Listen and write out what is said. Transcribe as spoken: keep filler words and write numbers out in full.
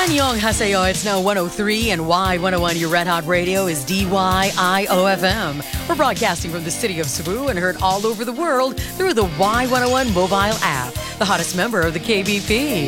Annyeonghaseyo, it's now one oh three, and Y one oh one, your Red Hot Radio, is D Y I O F M. We're broadcasting from the city of Cebu and heard all over the world through the Y one oh one mobile app, the hottest member of the K B P.